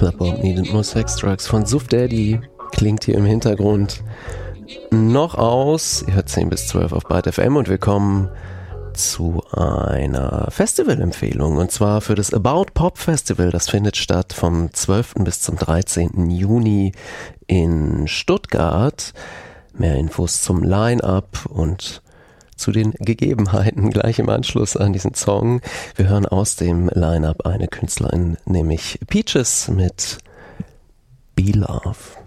Club Bomb Needed More Sex Drugs von Suf Daddy klingt hier im Hintergrund noch aus. Ihr hört 10 bis 12 auf Byte FM und wir kommen zu einer Festivalempfehlung, und zwar für das About Pop Festival. Das findet statt vom 12. bis zum 13. Juni in Stuttgart. Mehr Infos zum Line-Up und zu den Gegebenheiten gleich im Anschluss an diesen Song. Wir hören aus dem Line-Up eine Künstlerin, nämlich Peaches mit Be Love.